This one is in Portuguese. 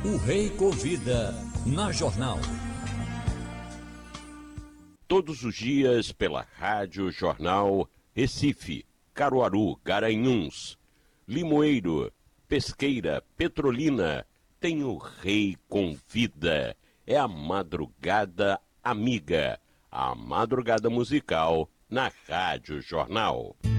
O Rei Convida, na Jornal. Todos os dias pela Rádio Jornal Recife, Caruaru, Garanhuns, Limoeiro, Pesqueira, Petrolina, tem o Rei Convida. É a madrugada amiga, a madrugada musical na Rádio Jornal.